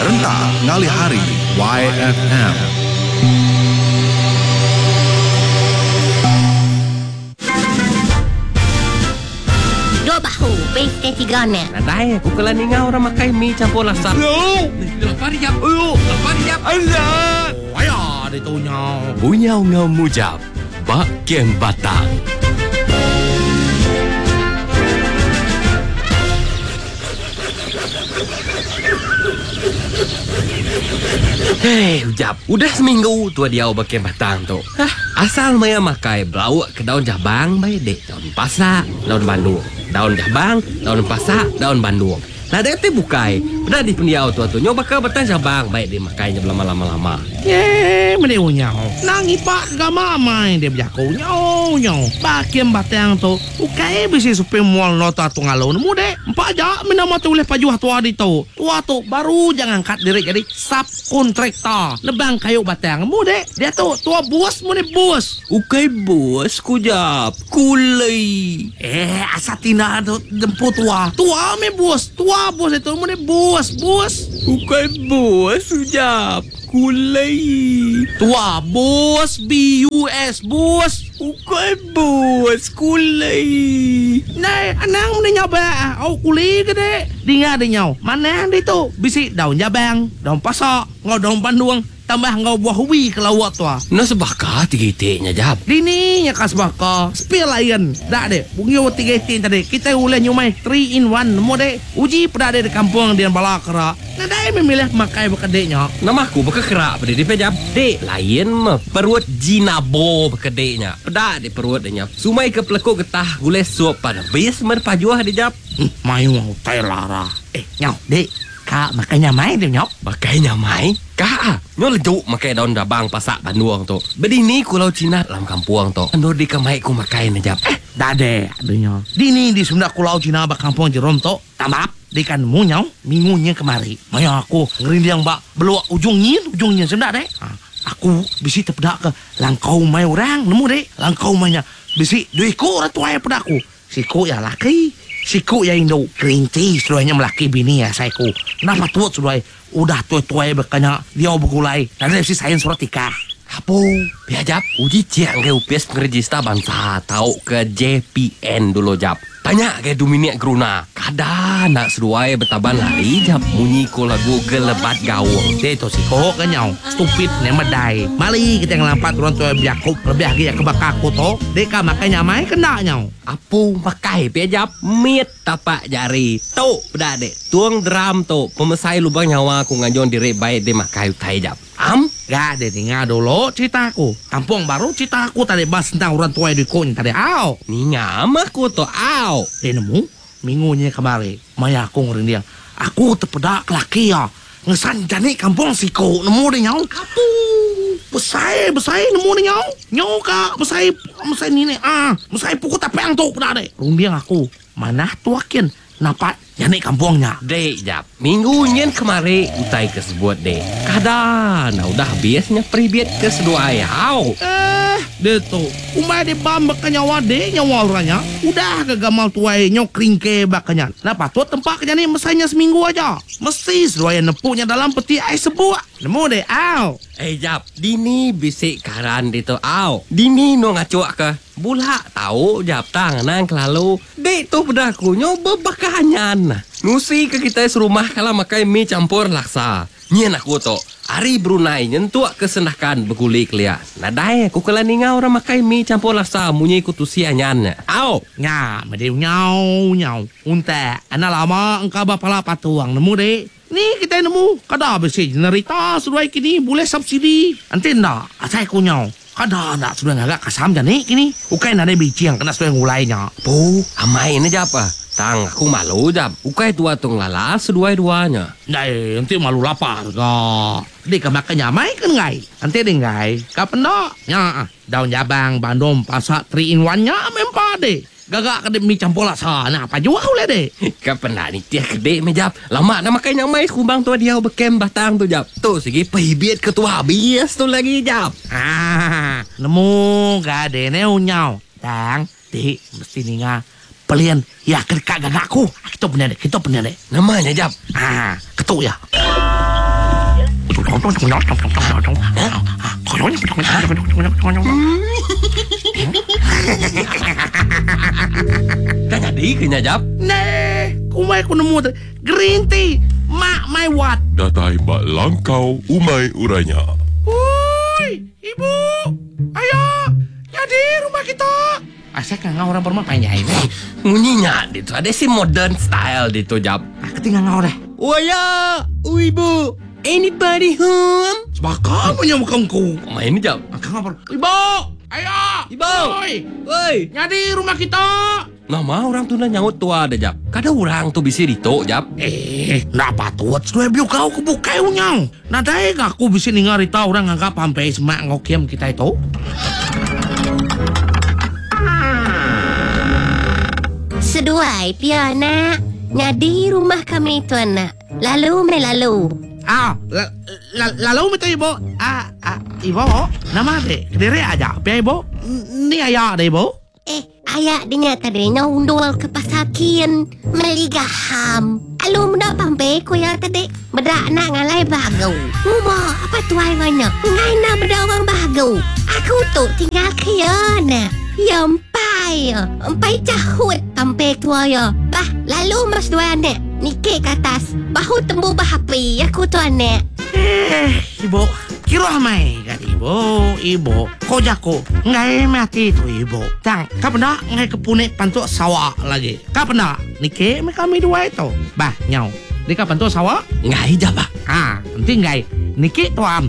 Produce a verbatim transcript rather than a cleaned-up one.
Rentang Ngali Hari Y F M. Dua bahu, peste tiga ne. Nadai, ukulan ingau orang makai mie campur laksa. No! Lapar jap. Ayo, lapar jap. Alah! Waya, dia tu nyau. Bunyau ngau mujab. Bak kem batang. Hei, Ujab. Udah seminggu tua dia bagian batang tu. Hah, asal Maya makai belauk ke daun jabang baik dek. Daun pasak, daun bandung. Daun jabang, daun pasak, daun bandung. Nah, dia tu bukai. Pada di pendiau tua tu nyoba ke batang jabang baik dia makainya lama-lama. Ye, mene nyau. Nangi pak gama main dia berjaku nyau nyau. Bakian batang tu, ukai bisi supaya mual nota tu ngalau nemu dek. Empat aja menama tu oleh pajuah tua di tu. Tua tu baru jangan kat diri jadi subkontraktor. Nebang kayu batang mu dek. Dia tu tua bos mu ni bos. Ukai bos kujap. Kulai. Eh, asatina tu jemput tua. Tua me bos. Tua bos itu mu ni bos bos. Ukai bos Ujab. Kulai. Tua bos B U S bos. Ukai bos kulai. Này, anh ăn đi nhau bà. Âu cú lý cái đấy. Đi nga đi nhau. Mà nang đi tu. Bisi daun jabang, daun pasak, ngau daun bandung, tambah ngau buah ubi kelawat tua. Nah sebaka tiga-tiganya Jab. Dini nya kas baka. Spill lain. Dak deh. Bungyo tiga tin tadi. Kita ulah nyumai three in one nemu deh. Uji pada di kampung di Balakara. Nah, dah memilih makai bekedeknya. Nama aku bekekerak pada dia Jab. Dek lain mah perut jinabo bekedeknya. Pedak di perut dia. Sumai ke pelekuk getah gulai suap pada basement pajuah dia Jab. Hmm, mayu mau tai lara. Eh, nyau, dek. Kak makanya main dia nyok. Makainya mai. Kak, nyo lejuk makai daun dabang pasak banduang tu. Bedini kulau Cina dalam kampung tu. Ando di kamai ku makai na Jab. Eh, dah deh adanya. Dini di Sunda Kulau Cina bak kampung Jerom tu. Tambap. Dikan mu nyau minggunya kemari. Maya aku ngerindang bak beluak ujung nyin, ujung nyin Sunda deh. Ha, aku bisi terpedak ke langkau mai orang nemu deh. Langkau mainnya bisi duiku ratu ayah pedaku. Siku ya laki. Siku ya Indo. Kerinci seluruhnya melaki bini ya saiku. Kenapa tuat seluruh udah tua-tua berkanya dia bergulai. Dan dari si sains surat tikah. Apa? Biar Jab, uji ciak ke U P S pengerjista bangsa tahu ke J P N dulu Jab. Tanya ke Dominic Gruna. Kada nak seruai bertaban lari Jab. Munyi ko lagu gelebat gaung. Dia tu siko kan nyau. Stupid ni medai. Mali kita ngelampat orang tua biakuk. Lebih lagi yang kebakaku tu. Deka makanya main kena nyau. Apa pakai Biar Jab? Mit tapak jari. Tu pada dek. Tuang drum tu. Pemesai lubang nyawa aku ngajon diri baik dia makai utai Jab. Am? Gak ada tinggal dulu ceritaku. Kampung baru ceritaku tadi bahas tentang orang tua di kun tadi. Aw. Ni ngam aku tu aw. Dia nemu minggunya kemari. Maya aku ngering dia. Aku terpedak laki ya. Ngesan jani kampung siko nemu dia nyau. Apa? Besai, besai nemu dia nyau. Nyau kak, besai, besai ni ni. Ah, besai pukul tapang tu pedak deh. Rumbiang aku. Mana tuakin napat jani kampungnya. Dek Jab, minggu nyen kemari utai ke sebuat dek. Kada, nah udah biasanya peribet ke sedua ayah. Eh, dia tu. Umay di bam baka nyawa de, nyawa orangnya. Udah kegamal tuai nyok kringke bakanya. Nah patut tempat kerja ni mesainya seminggu aja. Mesti seruaya nepunya dalam peti ais sebuah. Nemu deh, aw. Eh Jab, dini bisik karan di tu aw. Dini no ngacuak ke. Bulak tahu Jab tangan kelalu. Dek tu pedaku nyoba bakahanyan. Nusi ke kita serumah kalau makai mie campur laksa. Nyen aku tu. Hari Brunei nyentuak kesendakan bergulik liat. Nadai aku kala ningau orang makai mie campur laksa munyi kutusi anyan. Aw. Nya, mediu nyau nyau. Unta, anak lama engkau bapala patuang nemu dek. Ni kita nemu. Kada besi generita sudah kini boleh subsidi. Antin dah, asai ku nyau. Kada nak sudah ngagak kasam jani kini. Ukai nade biciang kena sudah ngulainya. Po, amai ni apa? Tang aku malu Jab. Ukai tua tung lala sedua-duanya. Nah, nanti malu lapar kak. Dia ke makannya mai kan ngai. Nanti dia ngai. Kapan dah? Ya, daun jabang, bandung, pasak three in one-nya mempa deh. Gagak ke mie campur laksa. Nah, apa jual boleh deh. Kapan nak ni tiap kedek me Jab. Lama nak makan yang mai kubang tua dia bekem batang tu Jab. Tu segi pehibit ketua habis tu lagi Jab. Ah, nemu gak ada ni unyau. Tang, dik mesti ninga. Pelian ya kedekak gagakku. Kita benar deh, kita benar deh. Namanya Jab. Ah, ketuk ya. Kan jadi kena jap. Nih, kumai ku nemu tu green tea mak mai wat. Datai bak langkau umai uranya. Woi, ibu, ayo, jadi rumah kita. Asal kan orang bermak panjang ini. Ngunyinya itu ada si modern style itu jap. Aku tinggal ngau deh. Waya, ibu. Anybody home? Sebakar punya mukaku. Main jap. Kang apa? Ibu, ayo. Ibu. Woi, Woi. jadi rumah kita. Nama orang tu nak nyaut tua ada jap. Kada orang tu bisa dito jap. Eh, nak patut sudah biu kau kebukai unyang. Nadai aku bisa dengar rita orang anggap sampai semak ngokiem kita itu. Seduai pia nak. Nyadi rumah kami tu anak. Lalu melalu. Ah, la, la, lalu minta ibu. Ah, ah, ibu, nama dek, kediri aja. Pia ibu, ni ayah dek ibu. Eh, ayak dengar tadi nyundul ke pasar kian. Meligaham. Alu muda pampe ko ya tadi. Bedak nak ngalai bagau. Muma, apa tuai banyak? Ngai nak bedak orang bagau. Aku tu tinggal kian nak. Yampai, empai cahut pampe tua ya. Bah, lalu mas dua anak. Nikik ke atas. Bahu tembu bahapi. Aku tu anak. Eh, ibu, kira mai kan ibu, ibu. Kau jago, ngai mati tu ibu. Tang, kau pernah ngai kepunek pantuk sawah lagi. Kau pernah nikik kami dua itu. Bah, nyau. Di kau pantuk sawah? Ngai jap ah. Ah, nanti ngai. Nikik tuam.